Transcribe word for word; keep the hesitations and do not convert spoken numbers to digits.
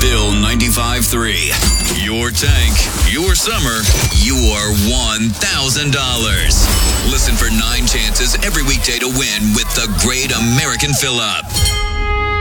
Bill ninety-five three. Your tank, your summer, your one thousand dollars. Listen for nine chances every weekday to win with the Great American Fill-Up.